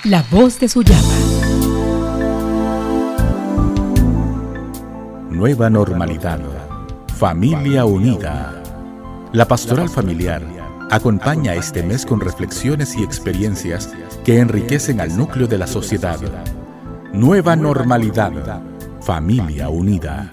La voz de Suyapa. Nueva normalidad. Familia unida. La pastoral familiar acompaña este mes con reflexiones y experiencias que enriquecen al núcleo de la sociedad. Nueva normalidad. Familia unida.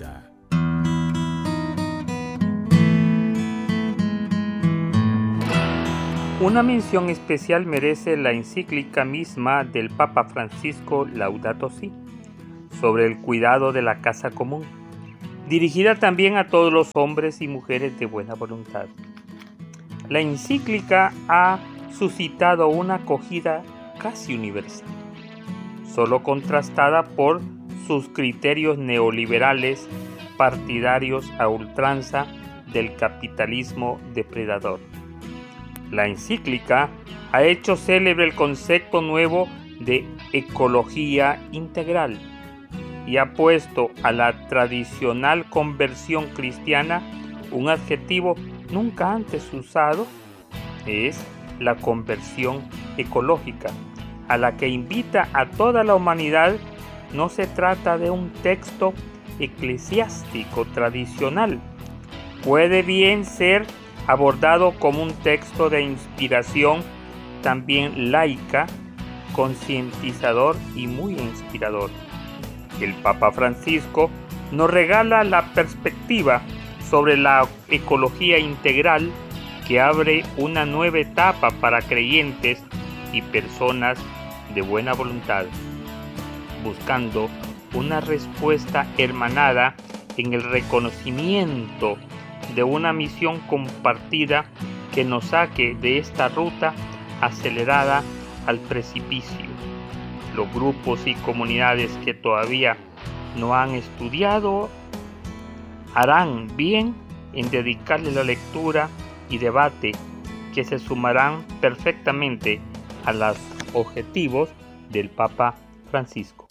Una mención especial merece la encíclica misma del Papa Francisco Laudato Si, sobre el cuidado de la casa común, dirigida también a todos los hombres y mujeres de buena voluntad. La encíclica ha suscitado una acogida casi universal, solo contrastada por sus criterios neoliberales partidarios a ultranza del capitalismo depredador. La encíclica ha hecho célebre el concepto nuevo de ecología integral y ha puesto a la tradicional conversión cristiana un adjetivo nunca antes usado, es la conversión ecológica, a la que invita a toda la humanidad. No se trata de un texto eclesiástico tradicional, puede bien ser abordado como un texto de inspiración también laica, concientizador y muy inspirador. El Papa Francisco nos regala la perspectiva sobre la ecología integral que abre una nueva etapa para creyentes y personas de buena voluntad, buscando una respuesta hermanada en el reconocimiento de una misión compartida que nos saque de esta ruta acelerada al precipicio. Los grupos y comunidades que todavía no han estudiado harán bien en dedicarle la lectura y debate que se sumarán perfectamente a los objetivos del Papa Francisco.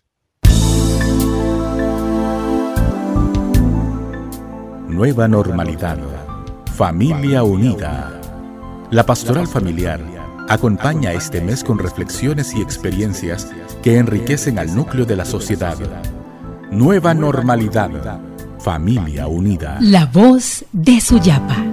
Nueva normalidad. Familia unida. La pastoral familiar acompaña este mes con reflexiones y experiencias que enriquecen al núcleo de la sociedad. Nueva normalidad. Familia unida. La voz de Suyapa.